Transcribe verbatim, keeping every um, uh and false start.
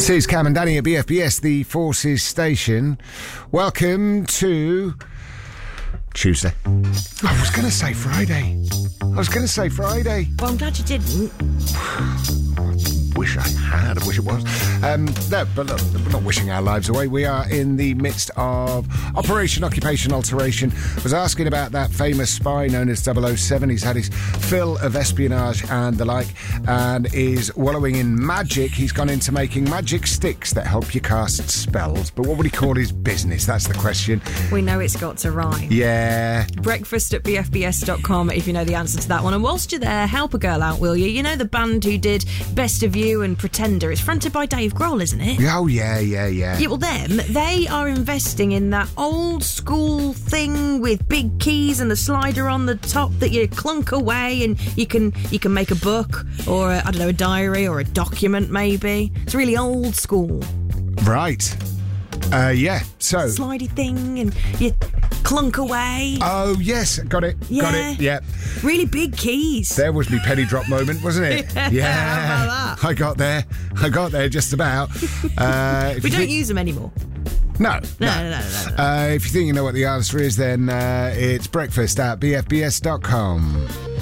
This is Cam and Danny at B F B S, the Forces Station. Welcome to Tuesday. I was going to say Friday. I was going to say Friday. Well, I'm glad you didn't. I wish I had. I wish it was. Um, no, but look, we're not wishing our lives away. We are in the midst of Operation Occupation Alteration. I was asking about that famous spy known as double oh seven. He's had his fill of espionage and the like, and is wallowing in magic. He's gone into making magic sticks that help you cast spells. But what would he call his business? That's the question. We know it's got to rhyme. Yeah. Breakfast at b f b s dot com if you know the answer to that one. And whilst you're there, help a girl out, will you? You know the band who did Best of You and Pretender? It's fronted by Dave Grohl, isn't it? Oh, yeah, yeah, yeah. Yeah, well, them, they are investing in that old school thing with big keys and the slider on the top that you clunk away and you can you can make a book or, a, I don't know, a diary or a document, maybe. It's really old school. Right. Uh, yeah, so... Slidey thing and you clunk away. Oh, yes, got it, yeah. got it, yeah. Really big keys. There was me penny drop moment, wasn't it? Yeah, yeah. how about that? I got there. I got there just about. Uh, we don't think... use them anymore. No. No, no, no, no. no, no. Uh, if you think you know what the answer is, then uh, it's breakfast at b f b s dot com.